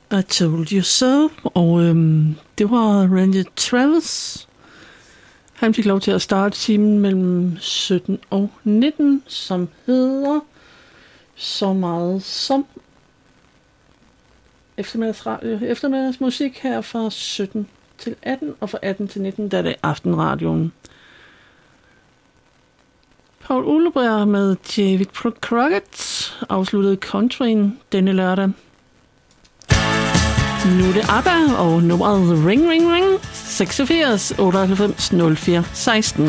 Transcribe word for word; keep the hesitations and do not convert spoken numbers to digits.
I Told You So, og øhm, det var Randy Travis. Han fik lov til at starte timen mellem sytten og nitten, som hedder så meget som eftermiddagsradio, eftermiddagsmusik her fra sytten til atten, og fra atten til nitten, der er det aftenradioen. Paul Uleberg med David Crockett afsluttede countryen denne lørdag. Nu er det ABBA, og nummeret Ring Ring Ring seksogfirs otteoghalvfems nul fire seksten.